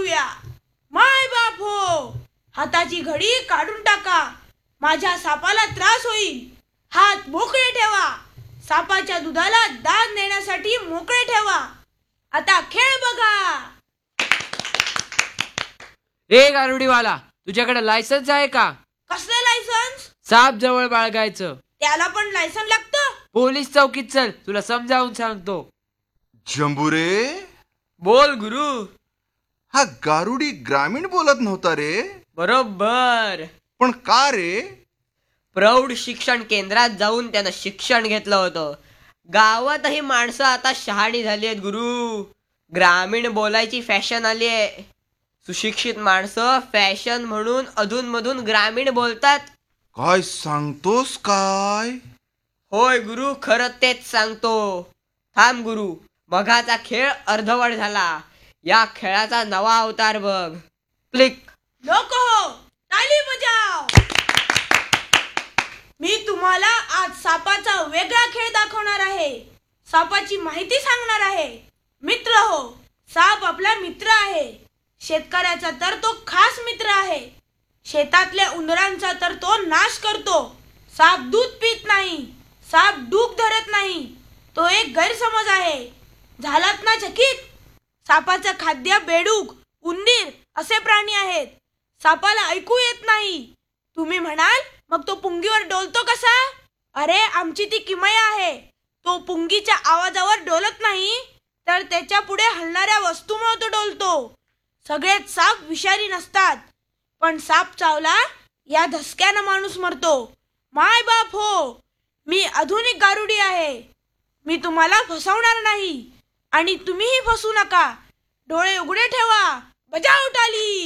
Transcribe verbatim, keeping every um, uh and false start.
खेळूया. माय बाप हो, हाताची घडी काढून टाका. माझ्या सापाला त्रास होईल. हात मोकळे ठेवा. सापाच्या दुधाला दाद देण्यासाठी मोकळे ठेवा. आता खेळ बघा. ए गारुडीवाला, तुझ्याकडे लायसन्स आहे का? कसले लायसन्स? साप जवळ बाळगायचं. त्याला पण लायसन लागतं? पोलीस चौकीत चल, तुला समजावून सांगतो. जंबुरे, बोल गुरु. हा गारुडी ग्रामीण बोलत नव्हता रे. बरोबर. पण का रे? प्रौढ शिक्षण केंद्रात जाऊन त्यानं शिक्षण घेतलं होतं. गावातही माणसं आता शहाणी झाली आहेत गुरु. ग्रामीण बोलायची फॅशन आली आहे. सुशिक्षित माणसं फॅशन म्हणून अधूनमधून ग्रामीण बोलतात. काय सांगतोस काय? होय गुरु, खरं तेच सांगतो. थांब गुरु, मघाचा खेळ अर्धवट झाला. या खेळाचा नवा अवतार बघ. क्लिक. लोक हो, ताली बजाव. मी तुम्हाला आज सापाचा वेगळा खेळ दाखवणार आहे. सापाची माहिती सांगणार आहे. मित्र हो, साप आपला मित्र आहे. शेतकऱ्याचा तर तो खास मित्र आहे. शेतातल्या उंदरांचा तर तो नाश करतो. साप दूध पित नाही. साप डूब धरत नाही. तो एक गैरसमज आहे. झालात ना चकित? सापाचं खाद्य बेडूक, उंदीर असे प्राणी आहेत. सापाला ऐकू येत नाही. तुम्ही म्हणाल, मग तो पुंगीवर डोलतो कसा? अरे, आमची ती किमया आहे. तो पुंगीच्या आवाजावर डोलत नाही, तर त्याच्या पुढे हलणाऱ्या वस्तूमुळे तो डोलतो. सगळेच साप विषारी नसतात, पण साप चावला या धसक्यानं माणूस मरतो. माय बाप हो, मी आधुनिक गारुडी आहे. मी तुम्हाला फसवणार नाही आणि तुम्हीही फसू नका. डोळे उघडे ठेवा. बजाव टाली.